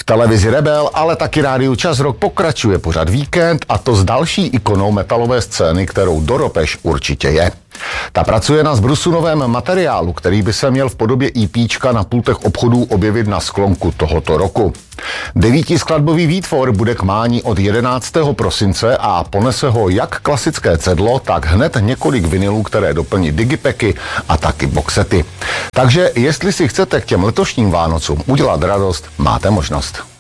V televizi Rebel, ale taky rádiu Čas Rock pokračuje pořad Víkend, a to s další ikonou metalové scény, kterou Doropeš určitě je. Ta pracuje na zbrusunovém materiálu, který by se měl v podobě EPčka na pultech obchodů objevit na sklonku tohoto roku. 9skladbový výtvor bude k mání od 11. prosince a ponese ho jak klasické cedlo, tak hned několik vinylů, které doplní digipacky a taky boxety. Takže jestli si chcete k těm letošním Vánocům udělat radost, máte možnost.